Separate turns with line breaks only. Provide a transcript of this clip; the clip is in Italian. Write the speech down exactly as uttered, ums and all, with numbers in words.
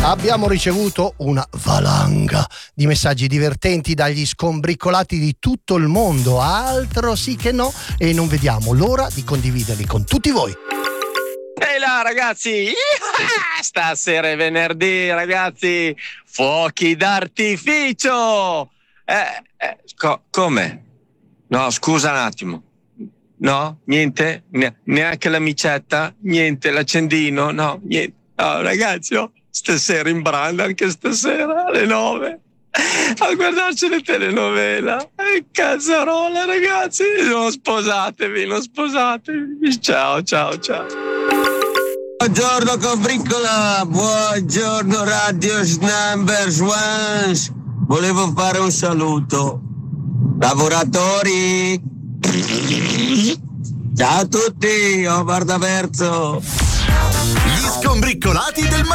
Abbiamo ricevuto una valanga di messaggi divertenti dagli scombriccolati di tutto il mondo, altro sì che no, e non vediamo l'ora di condividerli con tutti voi.
Ehi là ragazzi, stasera è venerdì ragazzi, fuochi d'artificio! Eh, eh, co- come? No, scusa un attimo. No, niente, ne- neanche l'amicetta, niente, l'accendino, no, niente. No, ragazzi, oh, stasera in branda, anche stasera alle nove, a guardarci le telenovela. E cazzarola, ragazzi, non sposatevi, non sposatevi. Ciao, ciao, ciao.
Buongiorno Combriccola, buongiorno Radio Number One. Volevo fare un saluto. Lavoratori, ciao a tutti, Omar D'Averzo.
Gli scombriccolati del